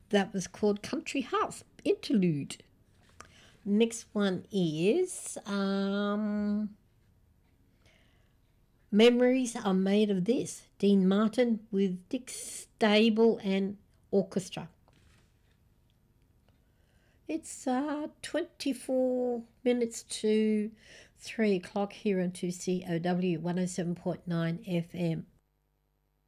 That was called Country House Interlude. Next one is Memories Are Made of This, Dean Martin with Dick Stable and Orchestra. It's 24 minutes to 3 o'clock here on 2COW 107.9 FM.